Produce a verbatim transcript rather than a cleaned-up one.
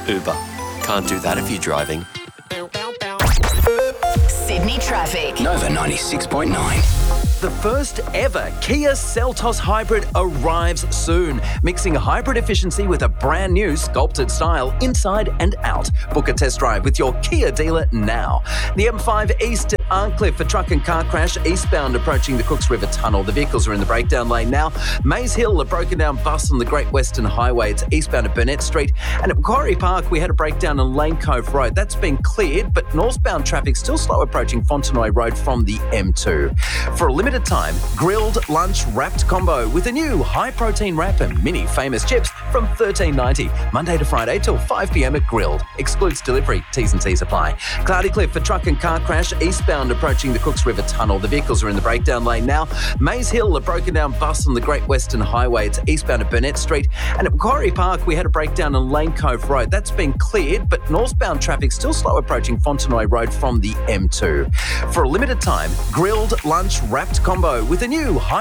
Uber. Can't do that if you're driving. Sydney traffic. Nova ninety-six point nine. The first ever Kia Seltos Hybrid arrives soon, mixing hybrid efficiency with a brand new sculpted style inside and out. Book a test drive with your Kia dealer now. The M five East to Arncliffe for truck and car crash eastbound approaching the Cooks River Tunnel. The vehicles are in the breakdown lane now. Maze Hill, a broken down bus on the Great Western Highway. It's eastbound at Burnett Street. And at Macquarie Park, we had a breakdown on Lane Cove Road. That's been cleared, but northbound traffic still slow approaching Fontenoy Road from the M two. For a limited time, grilled lunch wrapped combo with a new high protein wrap and mini famous chips from thirteen ninety. Monday to Friday till five p m at Grilled. Excludes delivery. T's and C's apply. Cloudy Cliff for truck and car crash eastbound approaching the Cooks River Tunnel. The vehicles are in the breakdown lane now. Maze Hill, a broken down bus on the Great Western Highway. It's eastbound at Burnett Street. And at Macquarie Park, we had a breakdown on Lane Cove Road. That's been cleared, but northbound traffic still slow approaching Fontenoy Road from the M two. For a limited time, grilled lunch wrapped combo with a new high